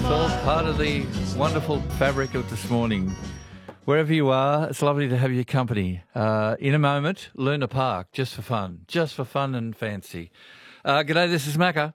all part of the wonderful fabric of this morning. Wherever you are, it's lovely to have your company. In a moment, Luna Park, just for fun and fancy. G'day, this is Macca.